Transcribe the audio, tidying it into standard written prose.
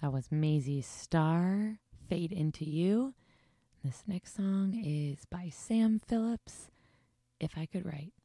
That was Maisie Starr, Fade Into You. This next song is by Sam Phillips, If I Could Write.